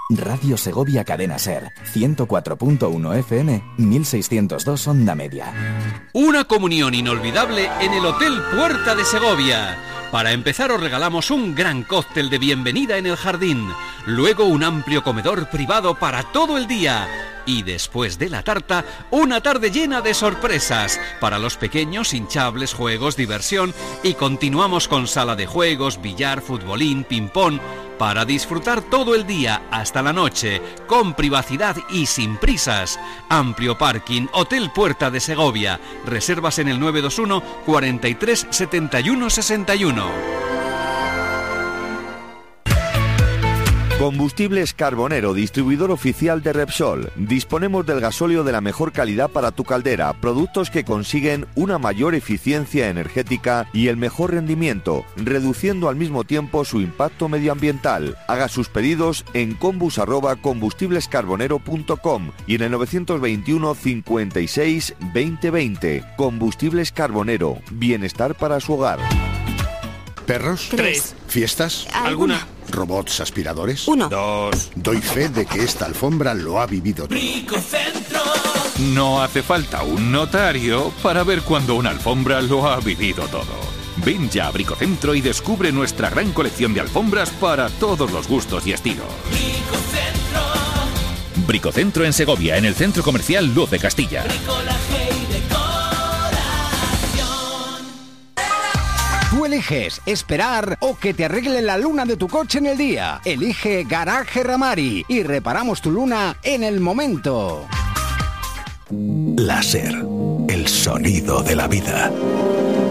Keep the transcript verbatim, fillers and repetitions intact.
Radio Segovia Cadena Ser, ciento cuatro punto uno F M, mil seiscientos dos Onda Media. Una comunión inolvidable en el Hotel Puerta de Segovia. Para empezar os regalamos un gran cóctel de bienvenida en el jardín, luego un amplio comedor privado para todo el día y después de la tarta, una tarde llena de sorpresas para los pequeños, hinchables, juegos, diversión y continuamos con sala de juegos, billar, futbolín, ping-pong para disfrutar todo el día hasta la noche, con privacidad y sin prisas. Amplio parking, Hotel Puerta de Segovia. Reservas en el nueve dos uno, cuarenta y tres, setenta y uno, sesenta y uno. Combustibles Carbonero, distribuidor oficial de Repsol. Disponemos del gasóleo de la mejor calidad para tu caldera, productos que consiguen una mayor eficiencia energética y el mejor rendimiento, reduciendo al mismo tiempo su impacto medioambiental. Haga sus pedidos en combus arroba combustiblescarbonero punto com y en el novecientos veintiuno, cincuenta y seis, veinte veinte. Combustibles Carbonero, bienestar para su hogar. ¿Perros? Tres. ¿Fiestas? ¿Alguna? ¿Robots aspiradores? Uno. Dos. Doy fe de que esta alfombra lo ha vivido todo. Bricocentro. No hace falta un notario para ver cuando una alfombra lo ha vivido todo. Ven ya a Bricocentro y descubre nuestra gran colección de alfombras para todos los gustos y estilos. Bricocentro. Bricocentro en Segovia, en el Centro Comercial Luz de Castilla. Bricolaje y decoración. Tú eliges esperar o que te arregle la luna de tu coche en el día. Elige Garaje Ramari y reparamos tu luna en el momento. Láser, el sonido de la vida.